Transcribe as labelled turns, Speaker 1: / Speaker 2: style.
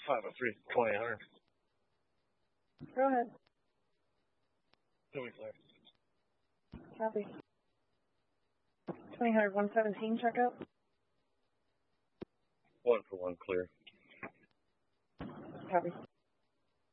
Speaker 1: 503, 2800.
Speaker 2: Go ahead.
Speaker 1: 2 weeks later.
Speaker 2: Copy. 2000, 117, check out.
Speaker 1: 1 for 1, clear.
Speaker 2: Copy.